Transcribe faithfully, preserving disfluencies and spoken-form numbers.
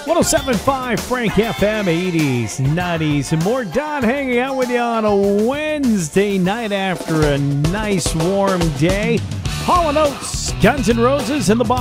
one oh seven point five Frank F M, eighties, nineties, and more. Don hanging out with you on a Wednesday night after a nice warm day. Hall and Oates, Guns N' Roses, in the box.